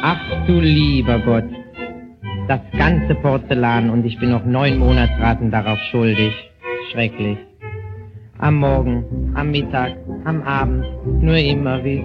Ach du lieber Gott, das ganze Porzellan und ich bin noch 9 Monatsraten darauf schuldig. Schrecklich. Am Morgen, am Mittag, am Abend, nur immer wie